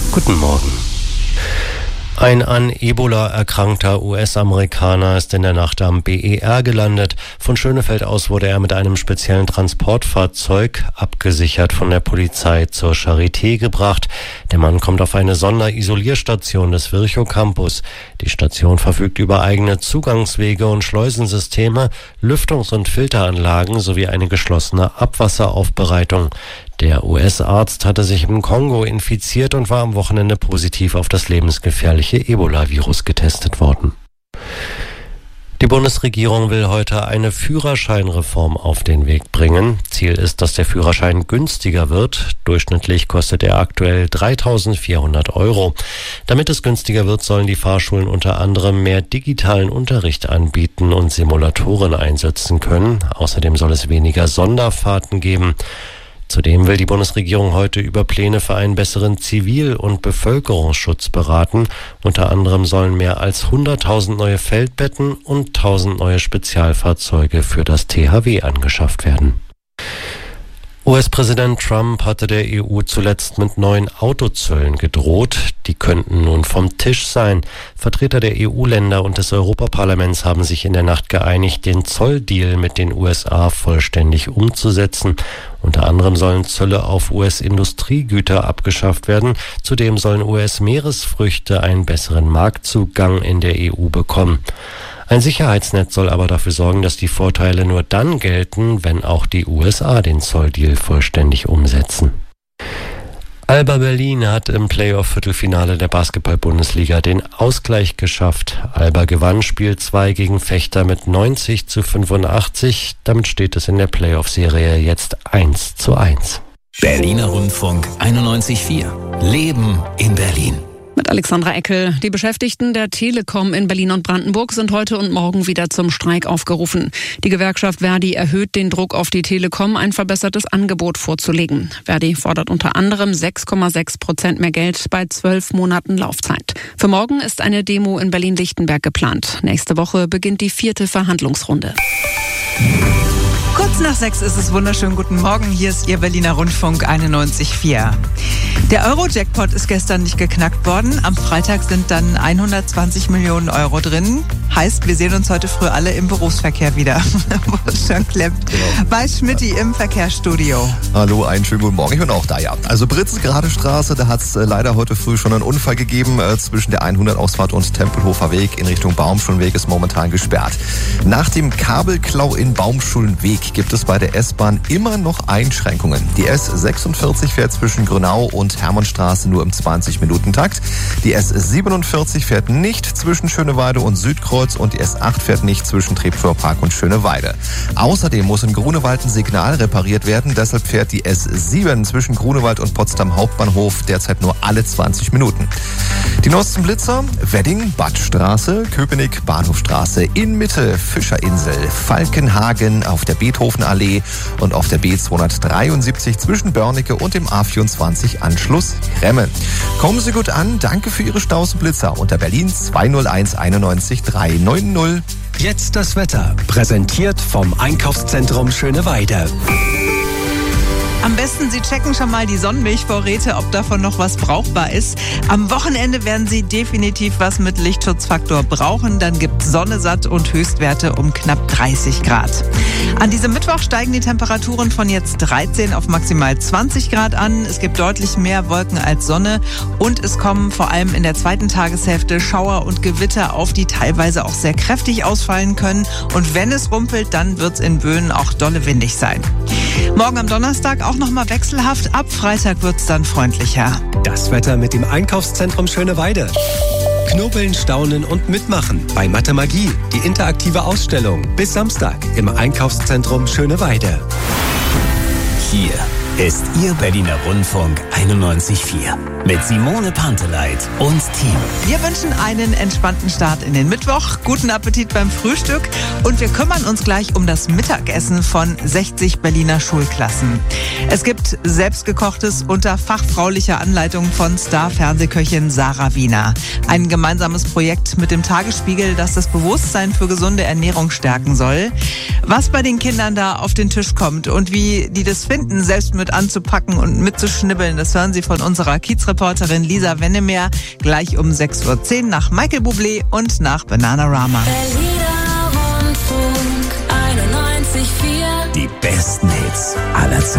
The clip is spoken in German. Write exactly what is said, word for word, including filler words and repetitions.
Guten Morgen. Ein an Ebola erkrankter U S-Amerikaner ist in der Nacht am B E R gelandet. Von Schönefeld aus wurde er mit einem speziellen Transportfahrzeug, abgesichert von der Polizei, zur Charité gebracht. Der Mann kommt auf eine Sonderisolierstation des Virchow Campus. Die Station verfügt über eigene Zugangswege und Schleusensysteme, Lüftungs- und Filteranlagen sowie eine geschlossene Abwasseraufbereitung. Der U S-Arzt hatte sich im Kongo infiziert und war am Wochenende positiv auf das lebensgefährliche Ebola-Virus getestet worden. Die Bundesregierung will heute eine Führerscheinreform auf den Weg bringen. Ziel ist, dass der Führerschein günstiger wird. Durchschnittlich kostet er aktuell dreitausendvierhundert Euro. Damit es günstiger wird, sollen die Fahrschulen unter anderem mehr digitalen Unterricht anbieten und Simulatoren einsetzen können. Außerdem soll es weniger Sonderfahrten geben. Zudem will die Bundesregierung heute über Pläne für einen besseren Zivil- und Bevölkerungsschutz beraten. Unter anderem sollen mehr als hunderttausend neue Feldbetten und tausend neue Spezialfahrzeuge für das T H W angeschafft werden. U S-Präsident Trump hatte der E U zuletzt mit neuen Autozöllen gedroht. Die könnten nun vom Tisch sein. Vertreter der E U-Länder und des Europaparlaments haben sich in der Nacht geeinigt, den Zolldeal mit den U S A vollständig umzusetzen. Unter anderem sollen Zölle auf U S-Industriegüter abgeschafft werden. Zudem sollen U S-Meeresfrüchte einen besseren Marktzugang in der E U bekommen. Ein Sicherheitsnetz soll aber dafür sorgen, dass die Vorteile nur dann gelten, wenn auch die U S A den Zolldeal vollständig umsetzen. Alba Berlin hat im Playoff-Viertelfinale der Basketball-Bundesliga den Ausgleich geschafft. Alba gewann Spiel zwei gegen Vechta mit neunzig zu fünfundachtzig. Damit steht es in der Playoff-Serie jetzt eins zu eins. Berliner Rundfunk einundneunzig Komma vier. Leben in Berlin. Mit Alexandra Eckel. Die Beschäftigten der Telekom in Berlin und Brandenburg sind heute und morgen wieder zum Streik aufgerufen. Die Gewerkschaft Verdi erhöht den Druck auf die Telekom, ein verbessertes Angebot vorzulegen. Verdi fordert unter anderem sechs Komma sechs Prozent mehr Geld bei zwölf Monaten Laufzeit. Für morgen ist eine Demo in Berlin-Lichtenberg geplant. Nächste Woche beginnt die vierte Verhandlungsrunde. Kurz nach sechs ist es. Wunderschönen guten Morgen. Hier ist Ihr Berliner Rundfunk einundneunzig Komma vier. Der Euro-Jackpot ist gestern nicht geknackt worden. Am Freitag sind dann hundertzwanzig Millionen Euro drin. Heißt, wir sehen uns heute früh alle im Berufsverkehr wieder. Wo es schon klemmt. Genau. Bei Schmidti im Verkehrsstudio. Hallo, einen schönen guten Morgen. Ich bin auch da, ja. Also Britzgrade Straße, da hat es äh, leider heute früh schon einen Unfall gegeben. Äh, zwischen der hundert-Ausfahrt und Tempelhofer Weg in Richtung Baumschulenweg ist momentan gesperrt. Nach dem Kabelklau in Baumschulenweg gibt es bei der S-Bahn immer noch Einschränkungen. Die S sechsundvierzig fährt zwischen Grünau und Hermannstraße nur im zwanzig-Minuten-Takt. Die S siebenundvierzig fährt nicht zwischen Schöneweide und Südkreuz und die S acht fährt nicht zwischen Treptower Park und Schöneweide. Außerdem muss in Grunewald ein Signal repariert werden. Deshalb fährt die S sieben zwischen Grunewald und Potsdam Hauptbahnhof derzeit nur alle zwanzig Minuten. Die neuesten Blitzer: Wedding, Badstraße, Köpenick, Bahnhofstraße, in Mitte, Fischerinsel, Falkenhagen, auf der Beethovenallee und auf der B zweihundertdreiundsiebzig zwischen Börnecke und dem A vierundzwanzig Anschluss Remme. Kommen Sie gut an, danke für Ihre Stausenblitzer unter Berlin zwei null eins einundneunzig drei neun null. Jetzt das Wetter, präsentiert vom Einkaufszentrum Schöneweide. Am besten, Sie checken schon mal die Sonnenmilchvorräte, ob davon noch was brauchbar ist. Am Wochenende werden Sie definitiv was mit Lichtschutzfaktor brauchen. Dann gibt es Sonne satt und Höchstwerte um knapp dreißig Grad. An diesem Mittwoch steigen die Temperaturen von jetzt dreizehn auf maximal zwanzig Grad an. Es gibt deutlich mehr Wolken als Sonne und es kommen vor allem in der zweiten Tageshälfte Schauer und Gewitter auf, die teilweise auch sehr kräftig ausfallen können. Und wenn es rumpelt, dann wird es in Böen auch dolle windig sein. Morgen am Donnerstag auch nochmal wechselhaft. Ab Freitag wird es dann freundlicher. Das Wetter mit dem Einkaufszentrum Schöneweide. Knobeln, staunen und mitmachen bei Mathe Magie, die interaktive Ausstellung. Bis Samstag im Einkaufszentrum Schöneweide. Hier ist Ihr Berliner Rundfunk einundneunzig Komma vier mit Simone Panteleit und Team. Wir wünschen einen entspannten Start in den Mittwoch, guten Appetit beim Frühstück und wir kümmern uns gleich um das Mittagessen von sechzig Berliner Schulklassen. Es gibt selbstgekochtes unter fachfraulicher Anleitung von Star-Fernsehköchin Sarah Wiener. Ein gemeinsames Projekt mit dem Tagesspiegel, das das Bewusstsein für gesunde Ernährung stärken soll. Was bei den Kindern da auf den Tisch kommt und wie die das finden, selbst mit mit anzupacken und mitzuschnibbeln. Das hören Sie von unserer Kiezreporterin Lisa Wennemeer gleich um sechs Uhr zehn nach Michael Bublé und nach Bananarama.